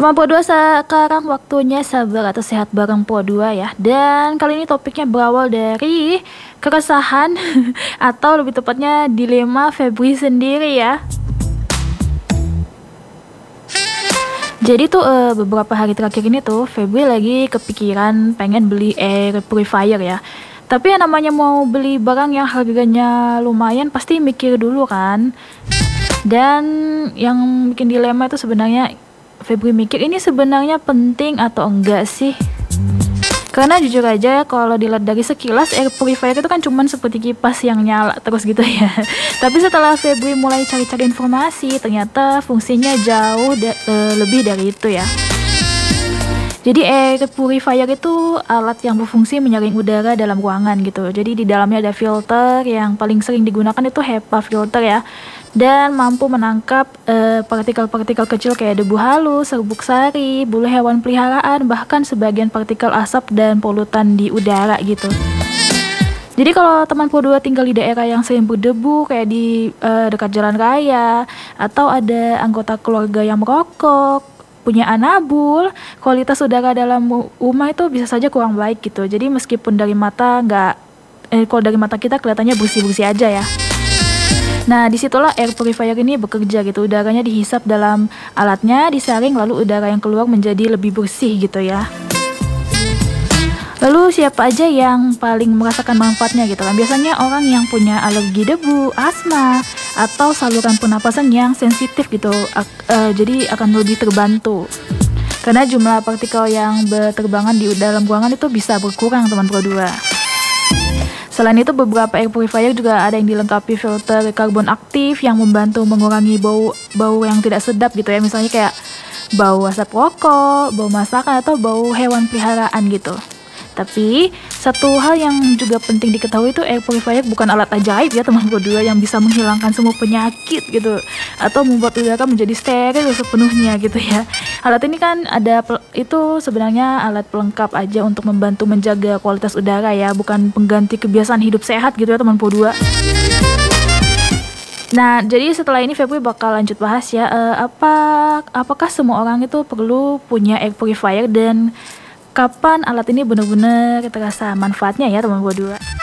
Teman Po 2, sekarang waktunya sabar atau sehat bareng Po 2 ya. Dan kali ini topiknya berawal dari keresahan atau lebih tepatnya dilema Febri sendiri ya. Jadi tuh beberapa hari terakhir ini tuh Febri lagi kepikiran pengen beli air purifier ya. Tapi yang namanya mau beli barang yang harganya lumayan pasti mikir dulu kan. Dan yang bikin dilema itu sebenarnya Febri mikir ini sebenarnya penting atau enggak sih? Karena jujur aja kalau dilihat dari sekilas air purifier itu kan cuman seperti kipas yang nyala terus gitu ya. Tapi setelah Febri mulai cari-cari informasi, ternyata fungsinya jauh lebih dari itu ya. Jadi air purifier itu alat yang berfungsi menyaring udara dalam ruangan gitu. Jadi di dalamnya ada filter yang paling sering digunakan itu HEPA filter ya. Dan mampu menangkap partikel-partikel kecil kayak debu halus, serbuk sari, bulu hewan peliharaan, bahkan sebagian partikel asap dan polutan di udara gitu. Jadi kalau teman Po 2 tinggal di daerah yang sering berdebu kayak di dekat jalan raya, atau ada anggota keluarga yang merokok, punya anabul, kualitas udara dalam rumah itu bisa saja kurang baik gitu. Jadi meskipun dari mata kalau dari mata kita kelihatannya bersih-bersih aja ya. Nah, disitulah air purifier ini bekerja gitu. Udaranya dihisap dalam alatnya, disaring, lalu udara yang keluar menjadi lebih bersih gitu ya. Lalu siapa aja yang paling merasakan manfaatnya gitu kan? Biasanya orang yang punya alergi debu, asma, atau saluran pernapasan yang sensitif gitu. Jadi akan lebih terbantu. Karena jumlah partikel yang berterbangan di dalam ruangan itu bisa berkurang teman Po 2. Selain itu beberapa air purifier juga ada yang dilengkapi filter karbon aktif yang membantu mengurangi bau yang tidak sedap gitu ya. Misalnya kayak bau asap rokok, bau masakan, atau bau hewan peliharaan gitu. Tapi satu hal yang juga penting diketahui itu air purifier bukan alat ajaib ya teman Po 2 yang bisa menghilangkan semua penyakit gitu atau membuat udara menjadi steril sepenuhnya gitu ya. Alat ini kan itu sebenarnya alat pelengkap aja untuk membantu menjaga kualitas udara ya, bukan pengganti kebiasaan hidup sehat gitu ya teman Po 2. Nah, jadi setelah ini Febri bakal lanjut bahas ya, apakah semua orang itu perlu punya air purifier dan kapan alat ini benar-benar terasa manfaatnya ya teman Po 2.